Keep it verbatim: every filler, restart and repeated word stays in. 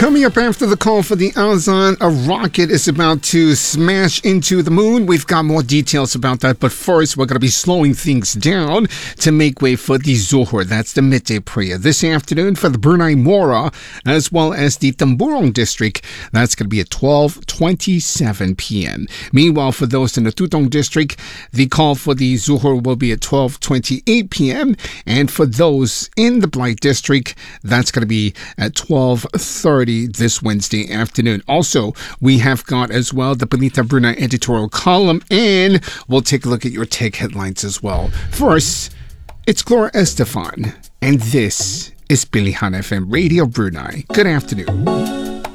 Coming up after the call for the Azan, a rocket is about to smash into the moon. We've got more details about that, but first we're going to be slowing things down to make way for the Zuhur. That's the midday prayer this afternoon for the Brunei Mora, as well as the Temburong district. That's going to be at twelve twenty-seven p.m. Meanwhile, for those in the Tutong district, the call for the Zuhur will be at twelve twenty-eight p.m. And for those in the Blight district, that's going to be at twelve thirty this Wednesday afternoon. Also, we have got as well the Balita Brunei editorial column, and we'll take a look at your tech headlines as well. First, it's Gloria Estefan, and this is Pilihan F M Radio Brunei. Good afternoon.